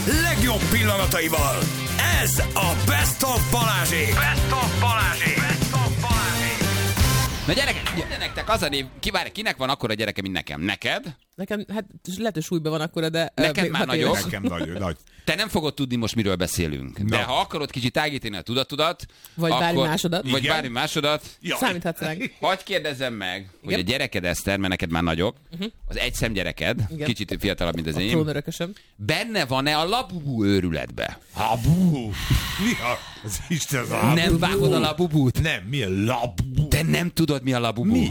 legjobb pillanataival. Ez a Best of Balázsék. Best of Balázsék. Best of Balázsék. Na gyerekek, ugye nektek az a név, kinek van akkora gyereke, mint nekem? Neked? Nekem, hát lehet, hogy súlyban van akkora, de... Neked már nagyobb. Nekem nagy. Te nem fogod tudni most, miről beszélünk. De ha akarod kicsit tágítani a tudatodat... Vagy akkor, bármi másodat. Vagy bármi másodat. Számíthatsz ránk. Hadd kérdezzem meg, hogy a gyereked, Eszter, mert neked már nagyok, az egyszem gyereked, kicsit fiatalabb, mint az én. Trónörökösöm. Benne van-e a Labubu őrületbe? Labubu? Mi az Isten az Labubu? Nem vágod a Labubut? Nem, mi a Labubu? Te nem tudod, mi a Labubu? Mi?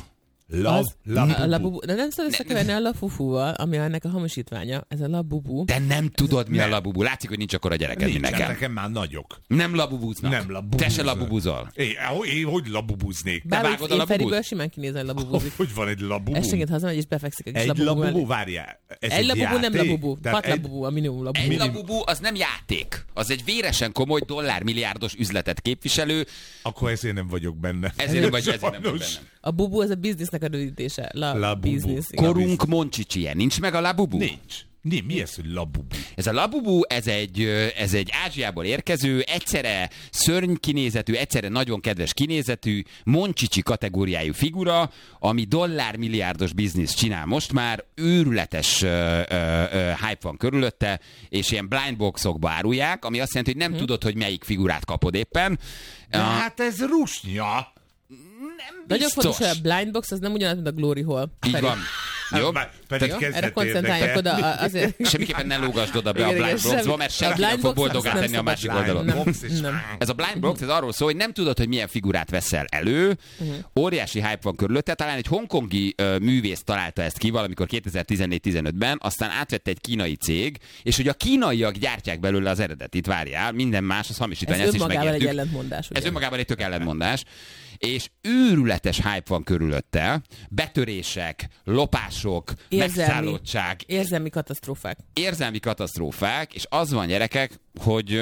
Labubu. De nem szabad összekeverni a Lafufúval, ami ennek a hamisítványa. Ez a Labubu. Te nem tudod, mi a Labubu. Látszik, hogy nincs akkor a gyereked, mint nekem. Nekem már nagyok. Nem labubúznak. Nem labubúznak. Te se labubúzol. Én hogy labubúznék? Vágod a Bárhogy Labubut? Feriből simán kinézel, hogy labubúzik. Hogy van egy labubu? Esténként hazamegy és befekszik a kis Egy labubu labubu, mellé. várjál. Ez Egy labubu nem játék? labubu. Tehát 6 labubu a minimum labubu. Egy labubu az nem játék. Az egy véresen komoly dollármilliárdos üzletet képviselő. Akkor ezért nem vagyok benne. Ezért nem vagy Sajnos. bennem. A bubu az a biznisznek a rövidítése. Labubu. Business. Korunk Moncsicsie. Nincs meg a Labubu? Nincs. Mi ez, hogy labubu? Ez a Labubu, ez egy Ázsiából érkező, egyszerre szörnykinézetű, egyszerre nagyon kedves kinézetű, Moncsicsi kategóriájú figura, ami dollármilliárdos bizniszt csinál most már, őrületes hype van körülötte, és ilyen blindboxokba árulják, ami azt jelenti, hogy nem tudod, hogy melyik figurát kapod éppen. De hát ez rusnya. Nem Nagyon biztos. fontos, hogy a blindbox az nem ugyanaz, mint a Glory Hall. Így van. Jó? Pedig Jó? kezdett Erre koncentráljak érdekel. oda. Azért... Semmiképpen ne lógasd oda be a Igen, blind semmi- boxba, mert a senki nem blind fog box boldogát azt tenni a nem másik szabad. oldalon. Nem. Box és Nem. Ez a blind box, ez arról szól, hogy nem tudod, hogy milyen figurát veszel elő, óriási hype van körülötte, talán egy hongkongi művész találta ezt ki valamikor 2014-15-ben, aztán átvette egy kínai cég, és hogy a kínaiak gyártják belőle az eredetit, várjál, minden más, az hamisítvány, Ez ezt is önmagában egy megértük. ellentmondás. Ez ugye? önmagában egy tök ellentmondás. És őrületes hype van körülötte, betörések, lopások, megszállottság, Érzelmi katasztrófák. érzelmi katasztrófák, és az van, gyerekek, hogy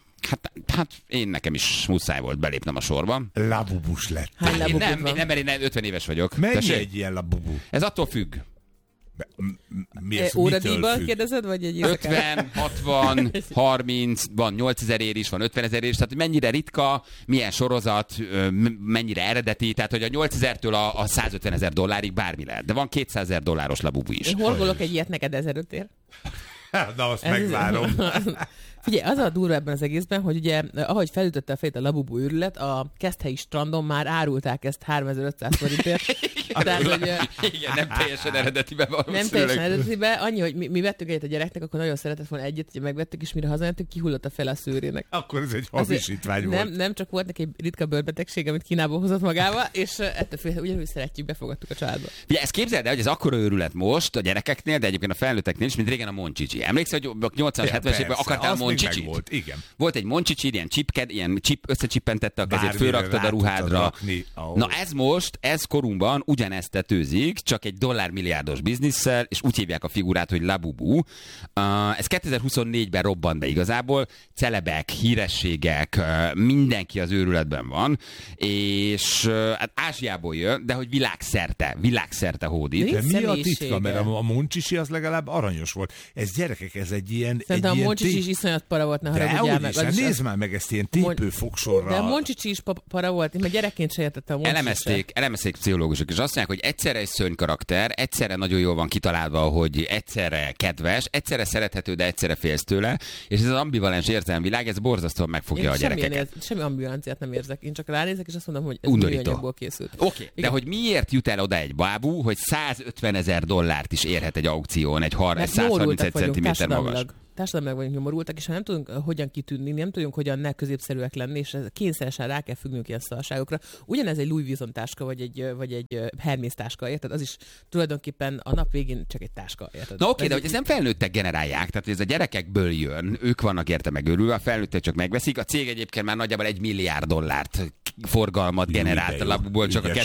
hát én nekem is muszáj volt belépnem a sorba. Labubus lett. Hány Én labubud nem, van? mert én 50 éves vagyok. Mennyi Tessék? egy ilyen labubu? Ez attól függ. Mi ez, Óradíjban mitől függ? kérdezed, vagy egy éjszakán? 50, 60, 30, van 8000 ér is, van 50 000 ér is, tehát mennyire ritka, milyen sorozat, mennyire eredeti, tehát hogy a 8000-től a 150 000 dollárig bármi lehet. De van 200 000 dolláros labubu is. Én horgolok egy ilyet neked 1500 ér. Na, azt megvárom. Figyelj, az a durva ebben az egészben, hogy ugye, ahogy felütötte a fejét a labubu őrület, a Keszthelyi strandon már árulták ezt 3500 forintért. Tehát, hogy Igen, nem teljesen eredetiben valószínűleg. nem teljesen eredetibe, annyi, hogy mi vettük egyet a gyereknek, akkor nagyon szeretett volna egyet, hogy megvettük, és mire hazajöttünk, kihullott a fel a szőrének. Akkor ez egy hamisítvány volt. Nem csak volt neki egy ritka bőrbetegség, amit Kínából hozott magával, és ettől félre ugyanúgy szeretjük, befogadtuk a családba. Ugye ezt képzeld el, hogy ez akkora őrület most a gyerekeknél, de egyébként a felnőtteknél is, mint régen a Moncsicsi. Emlékszel, hogy a 80-as, 70-es években akartál Moncsicsit? Volt, igen. Volt egy Moncsicsi, ilyen chip összecsippentette a kezét, Bármire fölraktad a rá ruhádra. tudtad rakni. Oh. Na ez korunkban ugyanezt tetőzik, csak egy dollármilliárdos bizniszsel, és úgy hívják a figurát, hogy Labubu. Ez 2024-ben robbant be igazából, celebek, hírességek, mindenki az őrületben van, és hát Ázsiából jön, de hogy világszerte hódít. De mi a személyisége. titka? Mert a Moncsicsi az legalább aranyos volt. Ez gyerekek, ez egy ilyen... Szerintem a Moncsicsi is iszonyat para volt, ne haragudjál meg. De nézd már meg ezt ilyen tépő fogsorra. De a Moncsicsi is para volt, én már gyerekként se értettem a Moncsicsit. Elemezték pszichológusok, és azt mondják, hogy egyszerre egy szörnykarakter, egyszerre nagyon jól van kitalálva, hogy egyszerre kedves, egyszerre szerethető, de egyszerre félsz tőle, és ez az ambivalens érzelmvilág, ez borzasztóan megfogja a gyerekeket. Semmi ambivalenciát nem érzek. Én csak ránézek, és azt mondom, hogy ez Undorító. műanyagból készült. Oké, de hogy miért jut el oda egy bábú, hogy 150 000 dollárt is érhet egy aukción, egy 131 cm magas. Társadalmilag vagyunk nyomorultak, és ha nem tudunk hogyan kitűnni, nem tudunk hogyan ne középszerűek lenni, és kényszeresen rá kell függnünk ilyen szarságokra. Ugyanez egy Louis Vuitton táska, vagy egy Hermes táska, érted? Az is tulajdonképpen a nap végén csak egy táska, érted? Na oké, de hogy ez nem felnőttek generálják, tehát ez a gyerekekből jön, ők vannak érte megőrülve, a felnőttek csak megveszik, a cég egyébként már nagyjából $1 milliárd forgalmat generált a Labububól csak a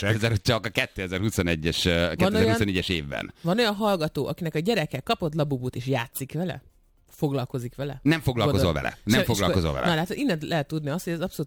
2021-es évben. Van olyan hallgató, akinek a gyereke kapott Labubut és játszik vele? foglalkozik vele? Nem foglalkozol vele. Nem foglalkozol vele. Na, hát innen lehet tudni azt, hogy ez abszolút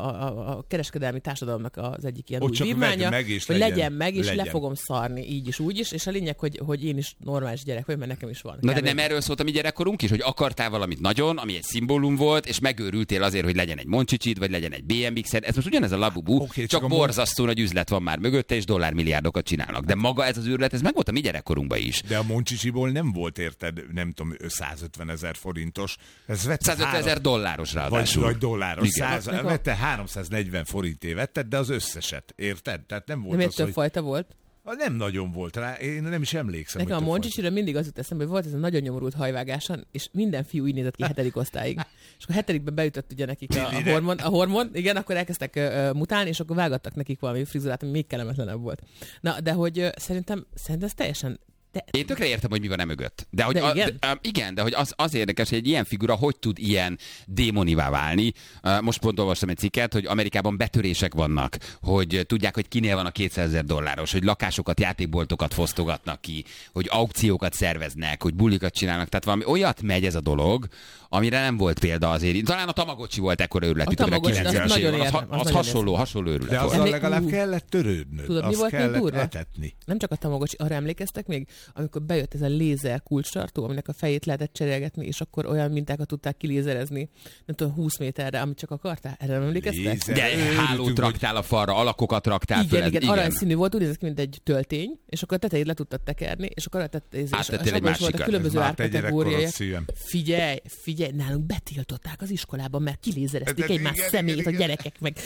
a kereskedelmi társadalomnak az egyik ilyen Ott új csak vívmánya, meg és hogy legyen meg, és legyen. le fogom szarni így is, úgy is, és a lényeg, hogy én is normális gyerek vagyok, mert nekem is van. Na de nem erről szólt a mi gyerekkorunk is, hogy akartál valamit nagyon, ami egy szimbólum volt, és megőrültél azért, hogy legyen egy Moncsicsid, vagy legyen egy BMX-ed. Ez most ugyanez a labubu, Oké, csak csak borzasztó nagy üzlet van már mögötte, és dollármilliárdokat csinálnak. De maga ez az őrület, ez meg volt a mi gyerekkorunkban is. De a Moncsicsiból nem volt, érted, nem tudom, 150 000 forintos. Ez vette 150 000 dolláros ráadásul. vagy dolláros. Igen. Vette 340 forintért vetted, de az összeset, érted? Tehát nem volt Nem az, egy több hogy... fajta volt? Nem nagyon volt rá, én nem is emlékszem. Nekem a hogy több Moncsicsiről mindig az jut eszembe, hogy volt ez a nagyon nyomorult hajvágáson, és minden fiú így nézett ki 7. osztályig. És akkor 7. beütött ugye nekik a hormon, igen, akkor elkezdtek mutálni, és akkor vágattak nekik valami frizurát, ami még kellemetlenebb volt. Na, de hogy szerintem ez teljesen... Én tökre értem, hogy mi van emögött. De hogy igen? de hogy az érdekes, hogy egy ilyen figura hogy tud ilyen démonivá válni. Most pont olvastam egy cikket, hogy Amerikában betörések vannak, hogy tudják, hogy kinél van a 200 000 dolláros, hogy lakásokat, játékboltokat fosztogatnak ki, hogy aukciókat szerveznek, hogy bulikat csinálnak. Tehát valami olyat megy ez a dolog, amire nem volt példa azért. Talán a Tamagocsi volt ekkora őrület, mint a 90-es években. Az hasonló őrület de volt. azzal legalább kellett törődnöd. Tudod, mi azt volt még kellett durva? etetni. Nem csak a Tamagocsi, arra emlékeztek még, amikor bejött ez a lézer kulcstartó, aminek a fejét lehetett cserélgetni, és akkor olyan mintákat tudták kilézerezni, nem tudom, 20 méterre, amit csak akartál. Erre nem emlékeztek? Lézer. De hálót raktál a falra, alakokat raktál föl. Igen, aranyszínű volt, úgy nézett ki, mint egy töltény, és akkor a tetejét le tudtad tekerni, és akkor áttettél egy volt a másikat. különböző árkategóriája. Figyelj, nálunk betiltották az iskolában, mert kilézerezték egymás szemét, a gyerekek, meg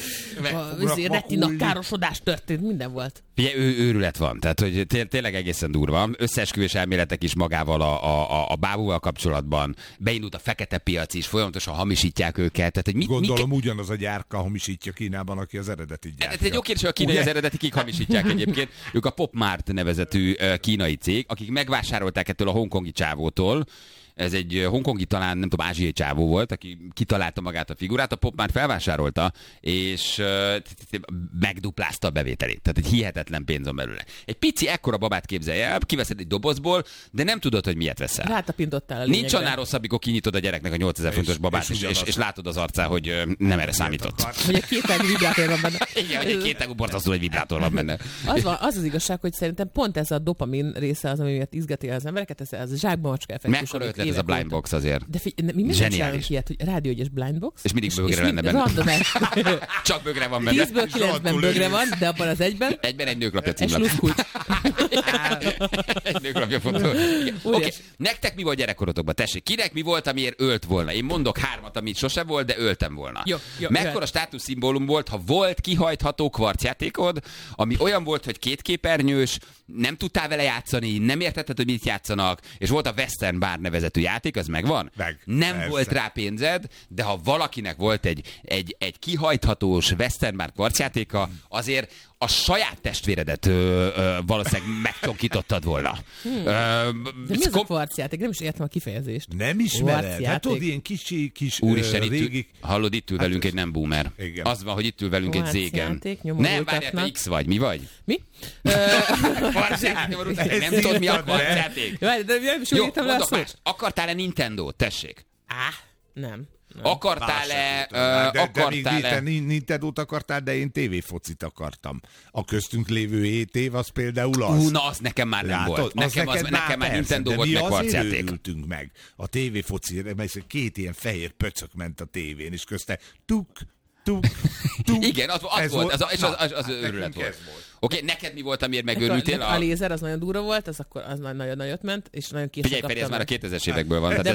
retina károsodás történt, minden volt. Figyelj, őrület van, tehát hogy tényleg egészen durva. Összeesküvés elméletek is magával a bábúval kapcsolatban. Beindult a fekete piac is, folyamatosan hamisítják őket. Tehát, hogy Gondolom ugyanaz a gyárka hamisítja Kínában, aki az eredetit gyártja. Ez egy jó kérdés, hogy a kínai az eredeti kik hamisítják egyébként. Ők a Pop Mart nevezetű kínai cég, akik megvásárolták ettől a hongkongi csávótól. Ez egy hongkongi, talán nem tudom, ázsiai csávó volt, aki kitalálta magát a figurát, a Pop már felvásárolta, és megduplázta a bevételét. Tehát egy hihetetlen pénz van belőle. Egy pici ekkora babát képzelj el, kiveszed egy dobozból, de nem tudod, hogy miért veszel. Rátapintottál a lényegre. Nincs annál rosszabb, amikor kinyitod a gyereknek a 8000 fontos babát, és látod az arcán, hogy nem erre számított. Hogy egy kétágú vibrátor van benne. Igen, hogy egy kétágú borzasztó egy vibrátor van benne. Az igazság, hogy szerintem pont ez a dopamin része az, ami miatt izgeti az embereket, ez a zsákba macska effektus. Mekkora ötlet ez a blind box azért? De mi miért csinálunk ilyet, hogy rádiógyes blind box? És mindig bögre lenne benne. Csak bögre van benne. 10-ből 9-ben bögre van, de abban az egyben. Egyben egy nőklapja Egy címlap. sluszkult. Egy nőklapja fotó. Oké, nektek mi volt gyerekkorotokban? Tessék, kinek mi volt, amiért ölt volna? Én mondok 3, amit sose volt, de öltem volna. Jó, mekkora státuszszimbólum volt, ha volt kihajtható kvarcjátékod, ami olyan volt, hogy 2 képernyős, nem tudtál vele játszani, nem értetted, hogy mit játszanak, és volt a Western Bar nevezetű játék, az megvan? Nem persze. volt rá pénzed, de ha valakinek volt egy kihajthatós Western Bar kvarcjátéka, azért a saját testvéredet valószínűleg megcsonkítottad volna. De mi az a kvarcjáték? Nem is értem a kifejezést. Nem ismered? Kvarcjáték. Hát tudod, ilyen kis Úristen, régi... hallod, itt ül velünk egy nem boomer. Igen. Az van, hogy itt ül velünk egy zégen. Kvarcjáték, Nem, nyomorultatnak. várjál, te X vagy, mi vagy? Mi? Kvarcjáték, nem tudod, mi a kvarcjáték? Várj, de nem is Jó, úgy értem le a mondok szót. más. Akartál-e Nintendo-t? Tessék. Nem. Akartál-e... De még Nintendo-t akartál, de én tévéfocit akartam. A köztünk lévő 7 év, az például az. Na, az nekem már nem Látod? volt. Nekem már persze, Nintendo de volt, mi meg azért kvarcjáték. örültünk meg. A tévéfoci, mert 2 ilyen fehér pöcök ment a tévén, és közte tuk. Igen, az volt, az őrület volt. Oké, neked mi volt, amiért megőrültél? A lézer az nagyon durva volt, az akkor az nagyon nagyot ment, és nagyon később Figyelj, Feri, ez már a 2000-es évekből van. De Tehát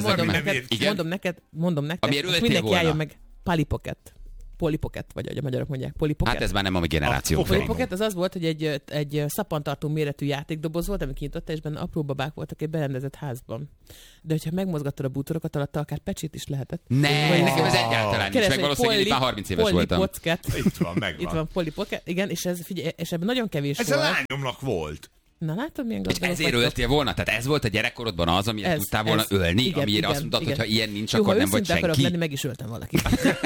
mondom neked, amiért most öltél mindenki volna. álljon meg. Polly Pocket, vagy ahogy a magyarok mondják, Polly Pocket. Hát ez már nem a mi generációnk. Polly Feri. Pocket az volt, hogy egy szappantartó méretű játékdoboz volt, ami kinyitotta, és benne apró babák voltak egy berendezett házban. De hogyha megmozgattad a bútorokat, alatta akár pecsit is lehetett. Ne, nekem ez egyáltalán nincs, meg valószínűleg én már 30 éves voltam. Pocket. Itt van, megvan. Itt van Polly Pocket, igen, és ez, figyelj, és ebben nagyon kevés Ez volt. a lányomnak volt. Na látod, milyen gazdagok Ezért vagytok. öltél volna? Tehát ez volt a gyerekkorodban az, amire tudtál volna ölni? Igen, Amire igen, azt mondtad, igen. hogy ha ilyen nincs, Jó, akkor ha nem vagy őszinte akarok senki. lenni, meg is öltem valakit.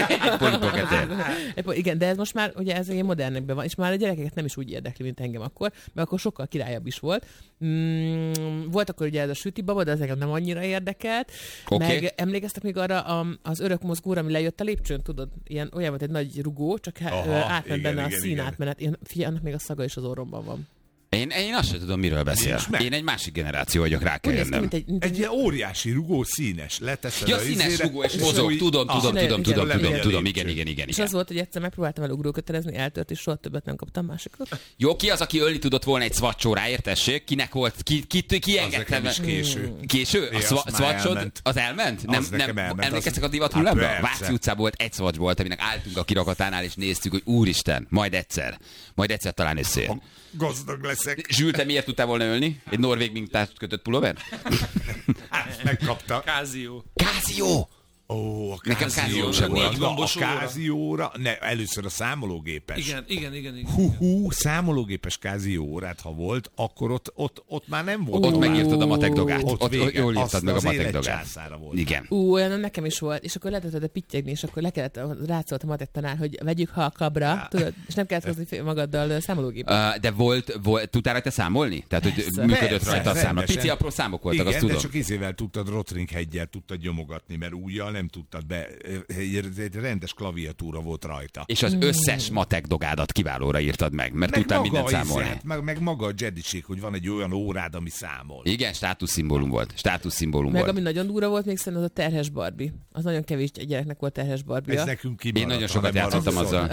Igen, de ez most már, ugye ez ilyen modernekben van, és már a gyerekeket nem is úgy érdekli, mint engem akkor, mert akkor sokkal királyabb is volt. Volt akkor ugye ez a süti baba, de ez engem nem annyira érdekelt. Okay. Meg emlékeztek még arra az örök mozgóra, ami lejött a lépcsőn, tudod? Olyan volt egy nagy rugó, csak átment benne a színátmenet. Figyelj, annak még a szaga is az orromban van. Én azt sem tudom, miről beszélsz. Én egy másik generáció vagyok, rá kell jönnöm. Egy ilyen óriási rugó, színes. Leteszed Ja, színes rugó, és mozog. Tudom. Igen. És az volt, hogy egyszer megpróbáltam el ugrókötelezni, eltört, és soha többet nem kaptam másikot. Jó, ki az, aki ölni tudott volna egy szvacsóráért, tessék? Kinek volt? Ki engedte? Az nekem is késő. Késő? A szvacsod? Az elment? Nem emlékeztek a divat hullámra? Váci utcában volt egy szvacs volt, aminek álltunk a kirakatánál, és néztük, hogy úristen, majd egyszer talán összejön. Gazdag leszek. Zsül, te miért tudtál volna ölni? Egy norvég mintát kötött pulóver? Megkapta. Kázió! Ó, a Nekem Kázió sem volt. A Kázióra, először a számológépes. Igen. Számológépes Kázió órát, ha volt, akkor ott már nem volt. Ott megírtad a matek dogát. Ott jól írtad meg a az matek élet dogát. császára volt. Igen. Olyan nekem is volt, és akkor lehetett pittyegni, és akkor le kellett, rászólt a matek tanár, hogy vegyük halkabra, tudod, és nem kellett hozni magaddal számológépet. De volt, tudtál rajta számolni? Tehát, hogy Persze. működött rajta a számla. Rendesen. Pici apró számok voltak, azt Igen, de tudom. csak izével tudtad, Rotring-heggyel tudtad nyomogatni, mert újjal nem tudtad be. Egy rendes klaviatúra volt rajta. És az összes matek dogádat kiválóra írtad meg, mert tudtál mindent számolni. Meg maga a jediség, hogy van egy olyan órád, ami számol. Igen, státuszszimbólum volt. Meg ami nagyon durva volt, még szerintem az a terhes Barbie. Az nagyon kevés gyereknek volt terhes Barbie. Ez nekünk kimaradt. Én nagyon sokat játszottam azzal.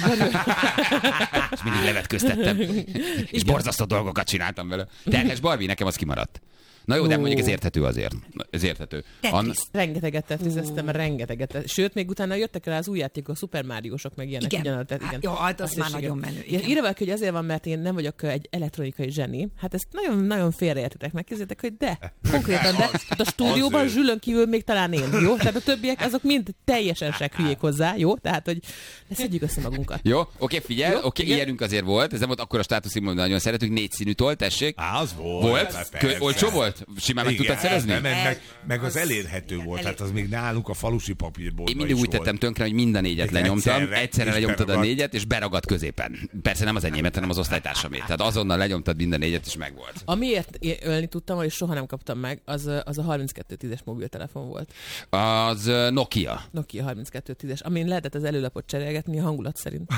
És mindig levetköztettem. És borzasztó dolgokat csináltam vele. Terhes Barbie, nekem az kimaradt. Na jó, de mondjuk ez érthető azért. Ez érthető. Rengeteget tetrizeztem, rengeteget. Sőt, még utána jöttek el az új játékok, a Super Mario-sok meg ilyenek. Igen. Jó, az már nagyon menő. Írva valaki, hogy azért van, mert én nem vagyok egy elektronikai zseni. Hát ezt nagyon félreértitek meg. Képzeljétek, hogy de. Konkrétan, de. Hát a stúdióban Zsülön kívül még talán én. Jó? Tehát a többiek azok mind teljesen hülyék hozzá. Jó? Tehát, hogy szedjük össze magunkat. Jó, oké, figyelj, ilyenünk azért volt. Ez nem volt akkor a státuszimból, nagyon szeretünk. 4 színű toll, tessék. Az volt. Olcsó volt? Simán meg tudtad szerezni? Meg az elérhető volt, hát az még nálunk a falusi papírból. Én mindig úgy tettem tönkre, hogy mind a 4-et lenyomtam. Egyszerre lenyomtad a 4-et, és beragadt középen. Persze nem az enyémet, hanem az osztálytársamét. Tehát azonnal lenyomtad mind a 4-et, és megvolt. Amiért ölni tudtam, és soha nem kaptam meg, az a 3210-es mobiltelefon volt. Az Nokia. Nokia 3210-es, amin lehetett az előlapot cserélgetni a hangulat szerint.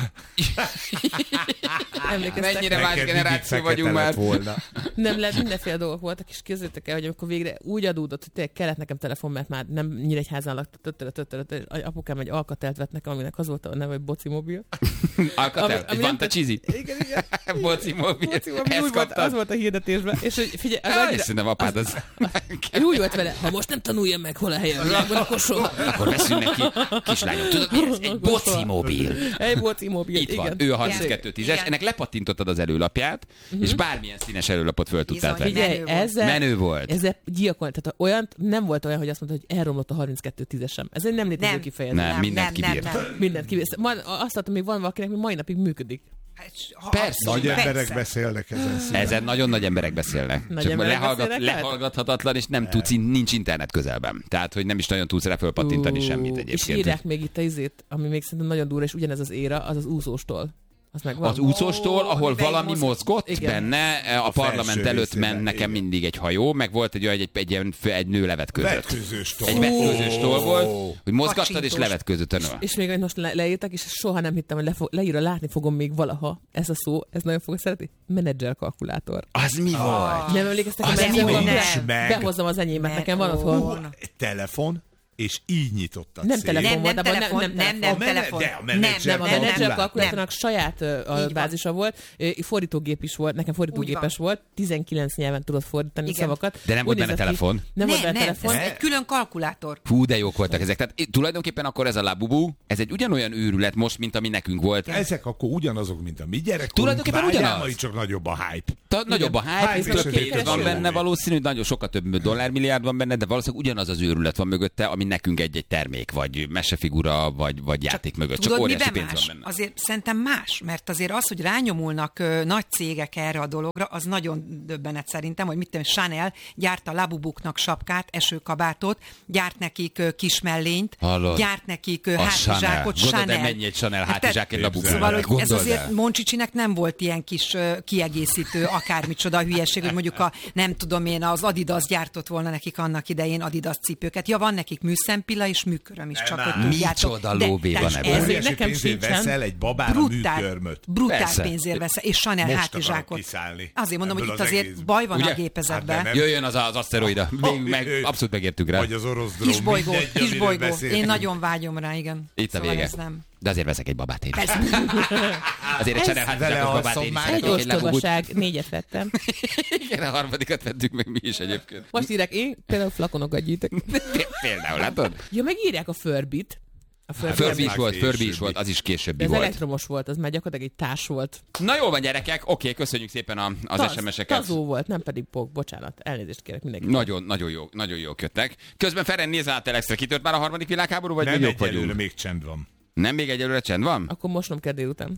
Mennyire más generáció vagyunk már. Nem lehet, mindenféle dolgok voltak, és képzeljétek el, hogy amikor végre úgy adódott, hogy tényleg kellett nekem telefon, mert már nem Nyíregyházán laktam, apukám egy Alcatelt vett nekem, aminek az volt a neve, hogy Boci Mobil. Alcatel? Egy Vanta Csizi? Igen. Boci Mobil. Az volt a hirdetésben. És hogy figyelj, szerintem apád az... Úgy volt vele, ha most nem tanulja meg, hol a helye a világban, akkor soha. Akkor veszünk neki, kislányom, tudod, ez egy Boci Mobil. Egy Boci Mobil, itt van, ő a 3210-es, ennek lepattintottad az előlapját, és bármilyen színes előlapot föl tudtál tenni. Menő volt. Ezzel gyilkolni. Tehát nem volt olyan, hogy azt mondta, hogy elromlott a 3210-esem. Ez egy nem létező kifejezés. Nem, mindent kibírt. Mindent kibírt. Azt láttam, hogy van valakinek, ami mai napig működik. Persze. Nagy emberek beszélnek ezen. Ezen nagyon nagy emberek beszélnek. Csak lehallgathatatlan, és nem tudsz, nincs internet közelben. Tehát, hogy nem is nagyon tudsz rá fölpattintani semmit egyébként. És írják még itt a izét, ami még szerintem nagyon durva, és ugyanez az éra, az az úszóstól. Az úszóstól, ahol valami mozgott benne, a parlament előtt ment nekem mindig egy hajó, meg volt egy nő levetkőzött. Egy vetkőzős toll volt, hogy mozgattad és levetkőzött a nő. És még most leírtak, és soha nem hittem, hogy leírva látni fogom még valaha. Ez a szó, ez nagyon fogok szeretni. Menedzser kalkulátor. Az mi volt? Nem emlékeztek, hogy behozom az enyémet, nekem van otthon. Telefon. És így nyitottad nem telefon volt, nem telefon. De a menedzser kalkulátornak saját bázisa volt, fordítógép is volt, nekem fordítógépes volt, 19 nyelven tudott fordítani szavakat. De nem volt benne telefon? Nem volt benne telefon. Ez egy külön kalkulátor. Hú, de jók voltak ezek. Tehát tulajdonképpen akkor ez a Labubu, ez egy ugyanolyan őrület most, mint ami nekünk volt. Ezek akkor ugyanazok, mint a mi gyerekkorunk. Tulajdonképpen ugyanaz. Csak nagyobb a hype. Nagyobb a hype, több pénz van benne, valószínű, nagyon sokkal több dollármilliárd van benne, de valószínűleg ugyanaz az őrület van mögötte, ami nekünk egy termék, vagy mesefigura, vagy játék mögött. Tudod, Csak óriási miben pénz más? van benne. Azért szerintem más, mert azért az, hogy rányomulnak nagy cégek erre a dologra, az nagyon döbbenet szerintem, hogy mit tudom, Chanel gyárt a Labubuknak sapkát, esőkabátot, gyárt nekik kis mellényt, Hallod? gyárt nekik A hátizsákot, Gondold el, mennyi egy Chanel hátizsák egy Labubuknak. Szóval, hogy ez Gondold azért el. Moncsicsinek nem volt ilyen kis kiegészítő, akármicsoda hülyeség, hogy mondjuk nem tudom én, az Adidas gyártott volna nekik annak idején Adidas cipőket. Ja, van nekik műszempilla és műköröm is, csak hogy tudjátok. Micsoda lóvé van ebben. ez Óriási nekem pénzért sincsen. veszel egy babára műkörmöt. brutál Persze. pénzért veszel, és Chanel Most hátizsákot. akarok kiszállni Azért mondom, hogy ebből itt az azért egészből. baj van Ugye? a gépezetben. Hát de nem. Jöjjön az aszteroida. Abszolút megértük rá. Vagy az orosz drón. Kisbolygó, mindegy, kisbolygó. amiről beszéltünk. Én nagyon vágyom rá, igen. Itt a Szóval vége. ez nem. De azért veszek egy babát én. Persze. Azért egy Chanel vele hátizsákos babát alszom én is már. Egy szeretnék, egy Labubut. ostobaság, 4 vettem. Igen, a harmadikat vettük meg mi is egyébként. Most írják, én például flakonokat gyűjtek. Például, látod? Ja, meg írják a Furby-t. A Furby is volt, későbbi. Furby is volt, az is későbbi De ez volt. elektromos volt, az már gyakorlatilag egy társ volt. Na jól van, gyerekek, oké, köszönjük szépen az SMS-eket. Tazó volt, nem pedig pok, bocsánat. Elnézést kérek mindenkit. Nagyon jó köttek. Közben Feren nézze át Telexre, kitört már a harmadik világháború, vagy Nem, még jobb vagyunk? egyelőre még csend van. Nem, még egyelőre csend van? Akkor mosnom kell délután.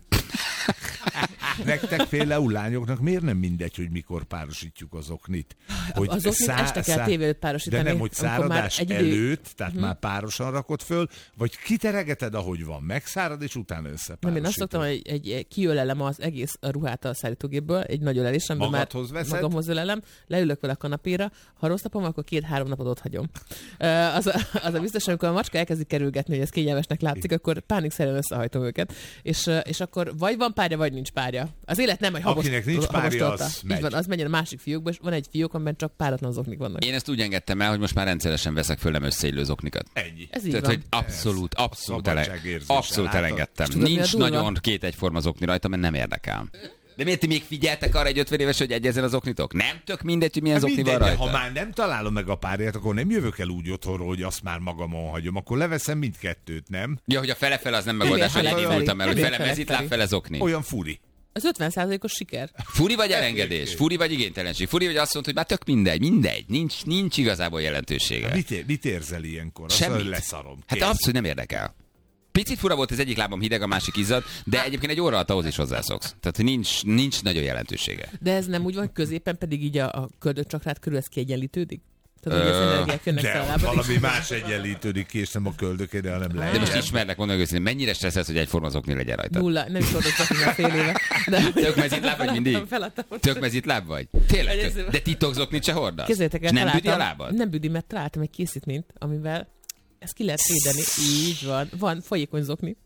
Nektek például lányoknak miért nem mindegy, hogy mikor párosítjuk az oknit? Hogy Az oknit este kell tévé előtt párosítani. De nem, hogy amikor már száradás egy idő- előtt, tehát már párosan rakod föl, vagy kiteregeted, ahogy van, megszárad, és utána összepárosítod. Nem, én azt szoktam, hogy egy kiölelem az egész ruhát a szállítógépből, egy nagy ölelés, amiben már Magadhoz veszed? magamhoz ölelem, leülök vele a kanapéra, ha rossz napom, akkor 2-3 napot ott hagyom. Az a biztos, amikor a macska elkezdi kerülgetni, hogy ez kényelmesnek látszik, akkor pánikszerűen összehajtom őket, és akkor vagy van párja, vagy nincs párja. Az élet nem, hogy Akinek nincs párja, habostolta. az Így megy. van, az menjen a másik fiókba, és van egy fiók, amiben csak páratlan zoknik vannak. Én ezt úgy engedtem el, hogy most már rendszeresen veszek föl nem összeillő zoknikat. Ennyi. Ez így Tehát, van. hogy abszolút Szabadságérzéssel, abszolút látod? elengedtem. tudod, mi a Nincs durva? nagyon két egyforma zokni rajta, mert nem érdekel. De miért ti még figyeltek arra egy 50 éves, hogy egyezzen az oknitok? Nem tök mindegy, hogy milyen zokni van Mindegy, de rajta. ha már nem találom meg a párját, akkor nem jövök el úgy otthonról, hogy azt már magamon hagyom. Akkor leveszem mindkettőt, nem? Ja, hogy a fele-fele az nem megoldás, hogy Fele-fele. én indultam el, hogy fele Fele-fele. mezitláb, fele zokni. Olyan furi. Az 50%-os siker. Furi vagy elengedés? Furi vagy igénytelenség? Furi vagy azt mondod, hogy már tök mindegy. Nincs igazából jelentősége. Mit érzel ilyenkor? Azt Semmit. mondod, hogy leszarom. Hát Kész. abszolút nem érdekel. Picit fura volt, az egyik lábam hideg, a másik izzad, de egyébként egy óra alatt ahhoz is hozzászoksz. Tehát nincs nagyon jelentősége. De ez nem úgy van, középen pedig így a köldökcsakrát körül ez kiegyenlítődik? Tehát, hogy az energiák jönnek fel a De lábad, valami más egyenlítődik ki, és nem a köldökére, hanem De lejjebb. most ismerlek, mondom őszintén, mennyire stresszesz, hogy egyforma zokni legyen rajta? Nulla, nem is volt ott már fél éve. De Tök mezitláb vagy mindig? Feladtam. Tök mezitláb vagy? Tényleg? Egyébként- De titokzoknit se hordasz? Képzeljétek el, És nem büdi a találtam- lábad? Nem büdi, mert találtam egy készítményt, amivel ezt ki lehet védeni. Így van. Van folyékony zokni.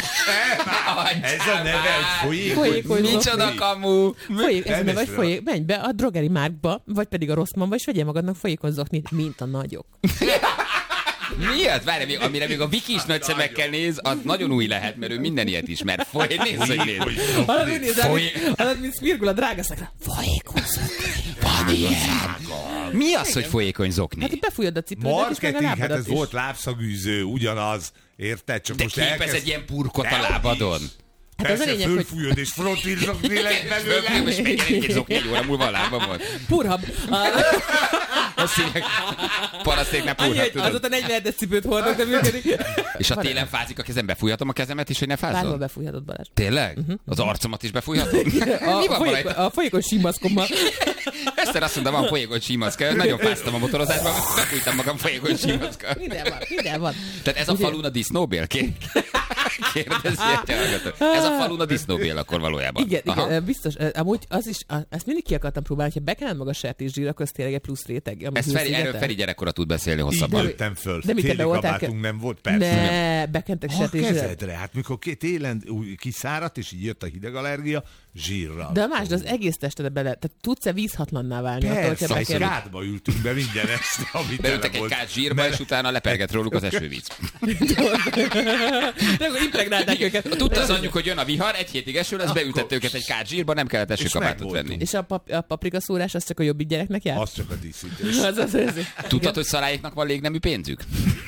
Ez a neve, hogy Folyékony Micsoda zokni. kamu! Ez a neve, hogy Elmész menj be a drogeri márkba, vagy pedig a Rosszmanba, és vegyél magadnak folyékony zoknit, mint a nagyok. Miért? Várj, amire még a Viki is nagy szemekkel néz, az nagyon új lehet, mert ő minden ilyet ismer. Nézd, hogy néz. Hallod, úgy nézel, Foly- mint Smirgul a drága szakra. Folyékony zokni. Van ilyen. Mi az, hogy folyékony zokni? Hát így befújod a cipődet, és meg a marketing, hát lábadat ez is. volt lábszagűző, ugyanaz. Érted? Csak Te most képez egy ilyen purkot a lábadon. Hát az a Persze, lényeg, hogy fölfújod, és frontilzsokni lett belőle. Most megjelenik egy zokni, egy óra múlva a lábamon. purhab. Azt hívják, parasztéknál Annyi, purhat, hogy tudod? azóta 47-es cipőt hordok, de működik. És a télen fázik a kezem, befújhatom a kezemet is, hogy ne Bárhol fázzon? befújhatod, Balázs. Tényleg? Az arcomat is befújhatom? Mi van rajta? A folyékony símaszkommal. Eszter azt mondta, van folyékony símaszka. Nagyon fáztam a motorozásban, befújtam magam folyékony símaszka. Minden van. Tehát ez a falun a disznóbél? Kérdezi egy hallgató. Ez a falun a disznóbél akkor valójában. Igen, biztos. Amúgy az is, ezt mindig ki akartam próbálni, ha bekened maga sertészsír, akkor ez tényleg egy plusz réteg. ami Ez Feri, hőszigetel. erről Feri gyerekkora tud beszélni Így hosszabban. nőttem föl. De mit, te Téli be voltál kabátunk nem volt, persze. Ne, bekentek A sertészsíret. kezedre, hát mikor télen kiszáradt, és így jött a hidegallergia, zsírral. De más, de az egész tested bele. Tehát tudsz-e vízhatlanná válni? attól, Persze, hogyha egy bekerül? kádba ültünk be minden este, amit Beültek egy kát zsírba, és utána lepergett róluk az esővíz. De akkor impregnálták őket. Tudta az anyjuk, hogy jön a vihar, egy hétig eső lesz, beültette őket egy kát zsírba, nem kellett esőkabátot megvoltunk. venni. És a paprika szórás az csak a jobbik gyereknek jár? Az csak a díszítés. Az. Tudtad, hogy szaláiknak van légnemű pénzük?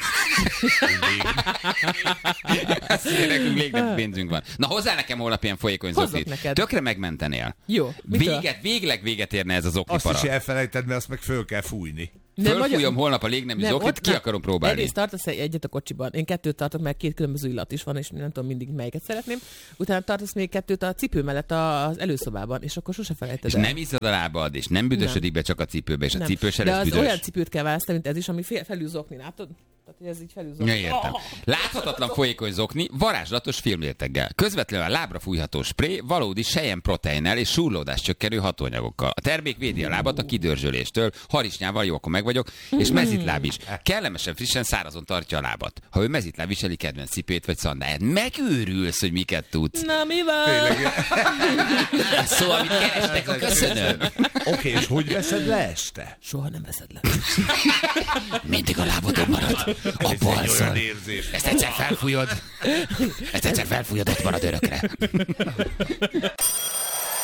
Azt mondja, nekünk légnemű pénzünk van. Na hozzá nekem holnap ilyen folyékony Hozzak zoknit. neked. Tökre megmentenél. Jó. Mitől? Végleg véget érne ez az okni Azt para. is elfelejted, mert azt meg föl kell fújni. Fölfújom holnap a légnemű zoknit, ki akarom próbálni. Egyrészt tartasz egyet a kocsiban. Én 2 tartok, mert 2 különböző illat is van, és nem tudom mindig melyiket szeretném. Utána tartasz még 2 a cipő mellett az előszobában, és akkor sose felejted el. És nem izzad a lábad, és nem büdösödik be csak a cipőbe, és a cipő se lesz büdös. De az olyan cipőt kell választani, mint ez is, ami felül zokni, látod? Tehát, hogy ez így felül zokni. Ja, értem. Láthatatlan folyékony zokni, varázslatos filmréteggel. Közvetlenül a lábra fújható spré, valódi selyem proteinnel és súrlódás csökkenő hatóanyagokkal. A termék védi a lábat a kidörzsöléstől, harisnyával, jó, akkor meg vagyok, és mezitláb is. Kellemesen frissen szárazon tartja a lábat. Ha ő mezitláb viseli kedvenc cipőt vagy szandáját, megőrülsz, hogy miket tudsz. Na, mi van? Szó, amit kerestek, köszönöm. Oké, és hogy veszed le este? Soha nem veszed le. Mindig a lábadon marad. A balszal. Ezt egyszer felfújod. Ott marad örökre.